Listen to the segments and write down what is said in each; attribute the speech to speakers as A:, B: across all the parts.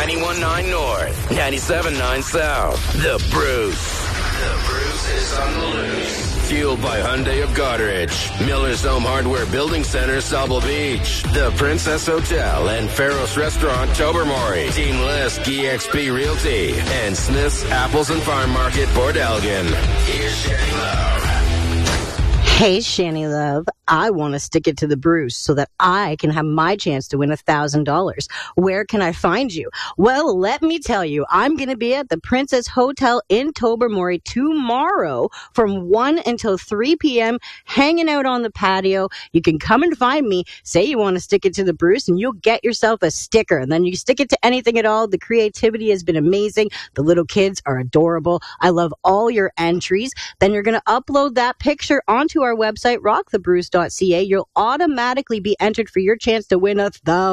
A: 91.9 North, 97.9 South. The Bruce. The Bruce is on the loose. Fueled by Hyundai of Goderich, Miller's Home Hardware Building Center, Sauble Beach, the Princess Hotel and Faros Restaurant, Tobermory, Team List, EXP Realty, and Smith's Apples and Farm Market, Port Elgin. Here's Shanny Love.
B: Hey, Shanny Love, I want to stick it to the Bruce so that I can have my chance to win $1,000. Where can I find you? Well, let me tell you, I'm going to be at the Princess Hotel in Tobermory tomorrow from 1 until 3 p.m., hanging out on the patio. You can come and find me, say you want to stick it to the Bruce, and you'll get yourself a sticker. And then you stick it to anything at all. The creativity has been amazing. The little kids are adorable. I love all your entries. Then you're going to upload that picture onto our website, rockthebruce.ca. You'll automatically be entered for your chance to win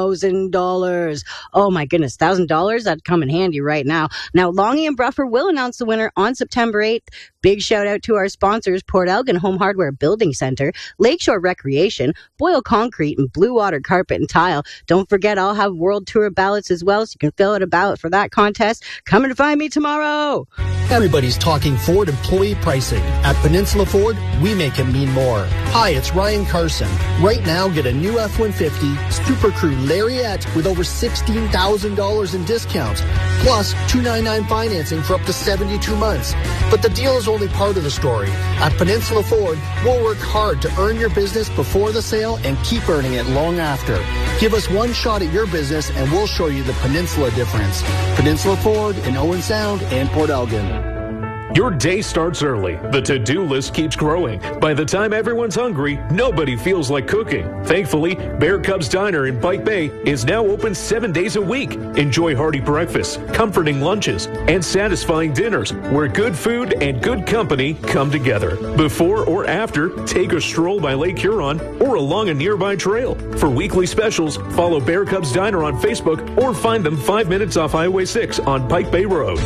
B: $1,000. Oh my goodness, $1,000? That'd come in handy right now. Now, Longy and Bruffer will announce the winner on September 8th. Big shout out to our sponsors, Port Elgin Home Hardware Building Center, Lakeshore Recreation, Boyle Concrete, and Blue Water Carpet and Tile. Don't forget, I'll have World Tour ballots as well, so you can fill out a ballot for that contest. Come and find me tomorrow.
C: Everybody's talking Ford employee pricing. At Peninsula Ford, we make it mean more. Hi, it's Ryan Carson. Right now, get a new F-150 Super Crew Lariat with over $16,000 in discounts, plus $299 financing for up to 72 months. But the deal is only part of the story. At Peninsula Ford, we'll work hard to earn your business before the sale and keep earning it long after. Give us one shot at your business and we'll show you the Peninsula difference. Peninsula Ford in Owen Sound and Port Elgin.
D: Your day starts early. The to-do list keeps growing. By the time everyone's hungry, nobody feels like cooking. Thankfully, Bear Cubs Diner in Pike Bay is now open 7 days a week. Enjoy hearty breakfasts, comforting lunches, and satisfying dinners where good food and good company come together. Before or after, take a stroll by Lake Huron or along a nearby trail. For weekly specials, follow Bear Cubs Diner on Facebook or find them 5 minutes off Highway 6 on Pike Bay Road.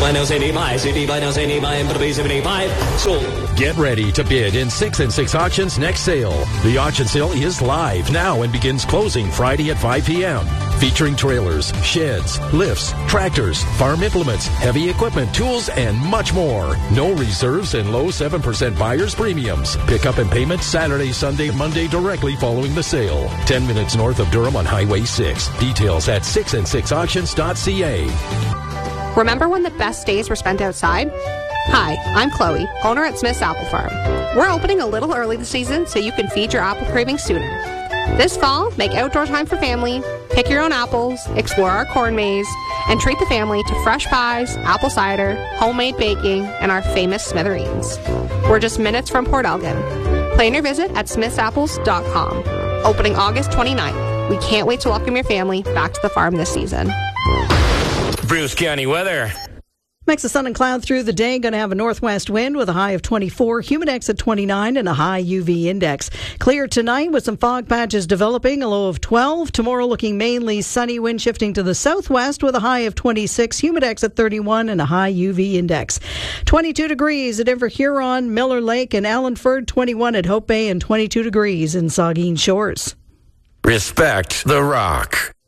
E: Get ready to bid in 6 and 6 Auctions next sale. The auction sale is live now and begins closing Friday at 5 p.m. Featuring trailers, sheds, lifts, tractors, farm implements, heavy equipment, tools, and much more. No reserves and low 7% buyer's premiums. Pickup and payment Saturday, Sunday, Monday directly following the sale. 10 minutes north of Durham on Highway 6. Details at 6and6auctions.ca.
F: Remember when the best days were spent outside? Hi, I'm Chloe, owner at Smith's Apple Farm. We're opening a little early this season so you can feed your apple cravings sooner. This fall, make outdoor time for family, pick your own apples, explore our corn maze, and treat the family to fresh pies, apple cider, homemade baking, and our famous smithereens. We're just minutes from Port Elgin. Plan your visit at smithsapples.com. Opening August 29th. We can't wait to welcome your family back to the farm this season.
A: Bruce County weather.
G: Mix of sun and cloud through the day. Going to have a northwest wind with a high of 24, humidex at 29, and a high UV index. Clear tonight with some fog patches developing, a low of 12. Tomorrow looking mainly sunny, wind shifting to the southwest with a high of 26, humidex at 31, and a high UV index. 22 degrees at Inverhuron, Miller Lake, and Allenford. 21 at Hope Bay, and 22 degrees in Saugeen Shores.
A: Respect the Rock.